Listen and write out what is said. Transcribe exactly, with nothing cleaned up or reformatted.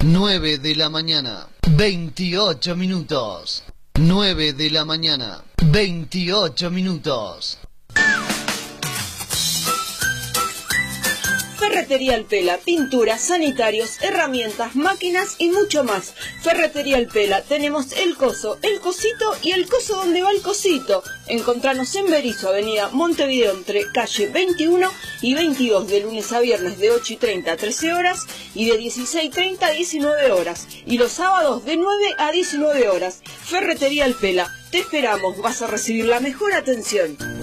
nueve de la mañana, veintiocho minutos. nueve de la mañana, veintiocho minutos. Ferretería El Pela, pinturas, sanitarios, herramientas, máquinas y mucho más. Ferretería El Pela, tenemos el coso, el cosito y el coso donde va el cosito. Encontranos en Berisso, avenida Montevideo, entre calle veintiuno y veintidós, de lunes a viernes de ocho y treinta a trece horas y de dieciséis y treinta a diecinueve horas. Y los sábados de nueve a diecinueve horas. Ferretería El Pela, te esperamos, vas a recibir la mejor atención.